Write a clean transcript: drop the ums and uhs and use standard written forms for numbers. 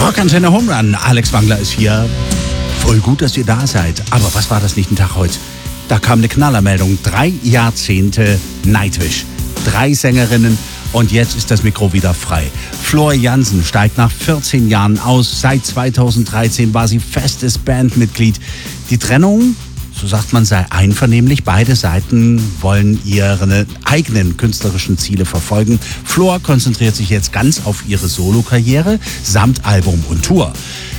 Rockantenne Home Run. Alex Wangler ist hier. Voll gut, dass ihr da seid. Aber was war das nicht ein Tag heute? Da kam eine Knallermeldung. 3 Jahrzehnte Nightwish. 3 Sängerinnen und jetzt ist das Mikro wieder frei. Floor Jansen steigt nach 14 Jahren aus. Seit 2013 war sie festes Bandmitglied. Die Trennung, so sagt man, sei einvernehmlich. Beide Seiten wollen ihre eigenen künstlerischen Ziele verfolgen. Floor konzentriert sich jetzt ganz auf ihre Solokarriere samt Album und Tour.